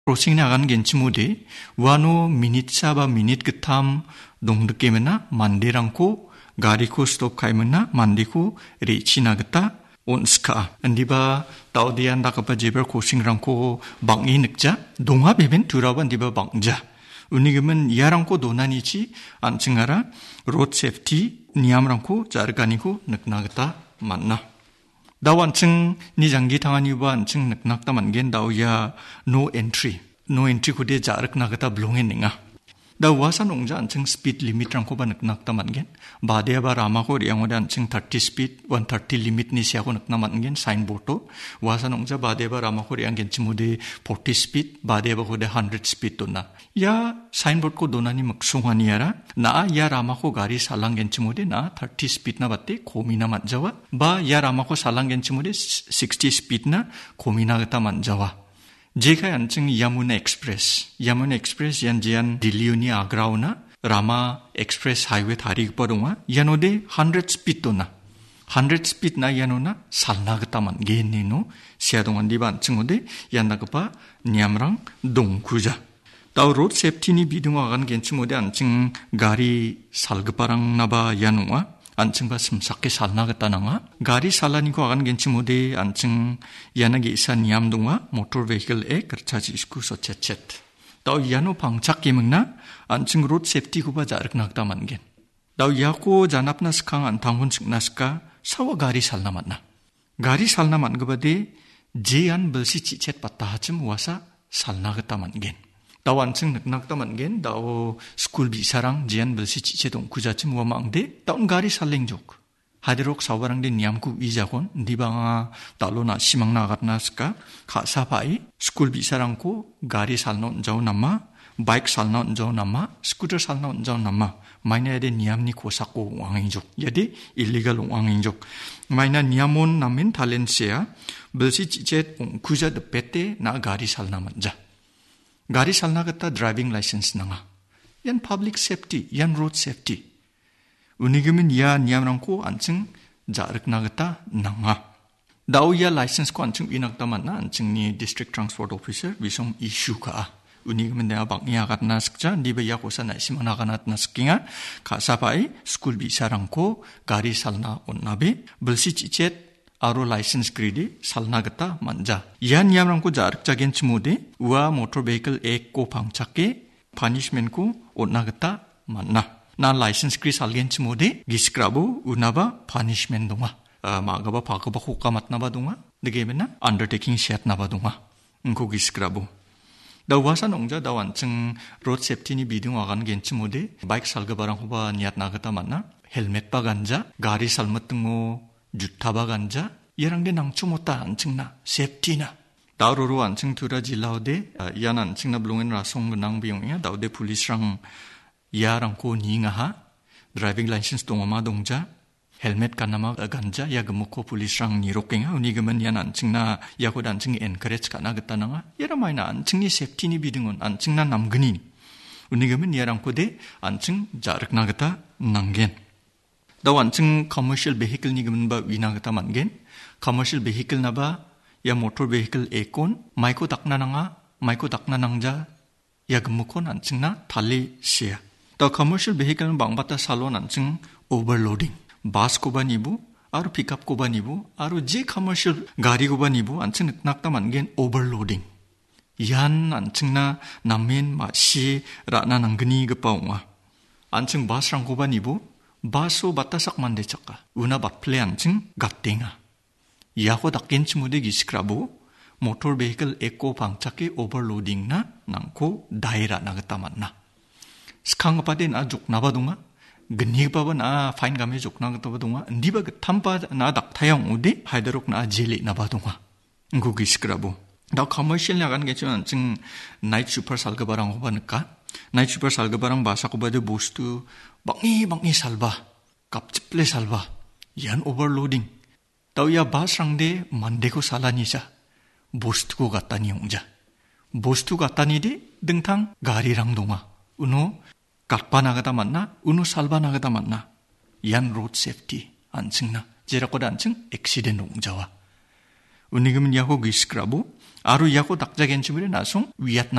crossing nagan genchimode wano minute saba minute getam dongdekemena manderangko gariko stop kaimena mandiko reachina geta onska andiba taudian dakapa jeber crossing rangko bangi nikja 동화 베벤 두라반 디바 방자 우니금은 이하랑코 도나니치 안칭하라 road safety 니암랑코 자르가니고 늑나겠다 만나 다완층 니장기 당하니바 안층 늑낙다 만겐 다우야 no entry 코데 자르크나겠다 블롱엔닝아 다와산 옹자 안층 speed limit 랑코바 늑낙다 만겐 바데바 라마코 리앙오데 안층 30 speed 130 limit 니시하고 늑나 만겐 사인보드 와산 옹자 바데바 라마코 리앙겐 치무데 40 speed 바데바 코데 100 speed 도나 야 사인보드 코 도나니 막송하니야라 나 야 라마코 가리 살랑겐 치무데 나 30 speed 나 바테 고미나 만자와 바 야 라마코 살랑겐 치무데 60 speed 나 고미나 그타 만자와 제가 안층 야무나 익스프레스 얀 지안 딜리오니 아그라우나 라마 익스프레스 하이웨이 다리 버동아 야노데 100 스피드 도나 100 스피드 나 야노나 살나그타만 게니노 시아동안 디반 층오데 얀나그파 냠랑 동쿠자 다우 로드 세프티니 비둥아간 겐츠모데 안층 가리 살그파랑 나바 야노아 안층바 심삭게 살나겠다나가 가리 살라니고 아간 겐치모데 안층 야나게 이사 니암동아 모터 베이클 에 그르차지 이스쿠 소쳇쳇 다우 야노 방착게 먹나 안층 로드 세프티 구바 자르크낙다 만겐 다우 야코 자납나 스캉 안탕훈 측나스까 사와 가리 살나 만나 가리 살나 만거바데 제안 벌시 지쳇 빠따 하쯤 와사 살나겠다 만겐 다우 안층 늑낙다 만겐 다우 스쿨 비사랑 지안 벌시 지체동 구자쯤 와망데 다운 가리 살랭족 하디록 사바랑데 니암쿠 이자곤 니방아 달로나 시망 나갔나스까 가사바이 스쿨 비사랑고 가리 살노 자우 남마 바이크 살노 자우 남마 스쿠터 살노 자우 남마 마이나데 니암니 코사코 왕인족 야데 일리갈 왕인족 마이나 니암온 남인 탈렌시아 벌시 지체 구자 데 베테 나 가리 살나만자 가리 살나겠다 드라이빙 라이센스 나가 얀 퍼블릭 세프티 얀 로드 세프티 우니금은 야 니암랑코 안층 자르크나겠다 나가 다우야 라이센스코 안층 위낙다 만나 안층니 디스트릭트 트랜스포트 오피서 위som 이슈가 우니금은 내가 방이야갔나 스자 니베야 고사 나시마 나가나트나 스킹아 가사바이 스쿨 비사랑코 가리 살나 온나베 벌시 지쳇 아로 라이센스 그리디 살나겠다 만자 이한 야랑고 자르자겐 치모데 우아 모터 베이클 에코 방착게 파니시멘코 온나겠다 만나 나 라이센스 그리 살겐 치모데 기스크라보 우나바 파니시멘 동아 마가바 바가바 호까 맞나바 동아 느게메나 언더테킹 샷 나바 동아 고 기스크라보 다와사 농자 다완층 로드 세프티니 비딩 와간 겐 치모데 바이크 살가바랑 호바 니앗 나겠다 만나 헬멧 바간자 가리 살못등오 주타바 간자 얘랑게 낭추 못다 안층나 세프티나 다우로로 안층 두라 질라오데 이안 안층나 블롱엔 라송 근ang 비용이야 다우데 폴리스랑 야랑고 닝아하 드라이빙 라이센스 동어마 동자 헬멧 간나마 간자 야금고 폴리스랑 니로깽아 우니금은 얀 안층나 야고 안층 엔커레츠 가나 그따나가 얘라마이나 안층니 세프티니 비등은 안층나 남근이 우니금은 야랑고데 안층 자르크나 그따 낭겐 다 완층 커머셜 베히클 니금은 바 위나겠다 만겐 커머셜 베히클 나바 야 모터 베히클 에콘 마이코 닥나낭자 야 금무콘 안층나 달리 시야 다 커머셜 베히클은 방바타 살론 안층 오버로딩 바스 코바니부 아루 픽업 코바니부 아루 제 커머셜 가리 코바니부 안층 낙다 만겐 오버로딩 얀 안층나 남멘 마시 라나낭그니 그빠옹아 안층 바스랑 코바니부 바소 바타삭 만데 착가 우나 밭플레 안층 갓땡아 야호 닥겐 치무데 기스크라보 모터 베이클 에코 방착게 오버로딩 나 낭코 다이라 나겠다 만나 스캉 바데 나 족나바동아 근니바바 나 파인 감에 족나겠다 바동아 니바 탐바 나 닥타양 오데 하이드록 나 젤리 나바동아 고 기스크라보 다 커머셜 나간 게 좀 안층 나이트 슈퍼 살가바랑 호바니까 나이트 슈퍼 살가바랑 바사코바데 보스투 bangi salba kapciple salba yan overloading tauya basrangde mandeko salanisa bostuko gatani ongja bostu gatani de dengtang garirang donga uno kappa nagata manna uno salba nagata manna yan road safety 안층나 제라코다 안층 accident ongjawa uni금 야고 기스크라보 아루 야고 닥자겐치브레 나송 위앗나